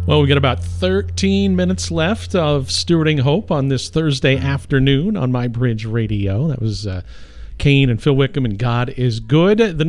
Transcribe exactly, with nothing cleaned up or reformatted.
Well, we got about thirteen minutes left of Stewarding Hope on this Thursday afternoon on My Bridge Radio. That was uh, Kane and Phil Wickham and God is Good. The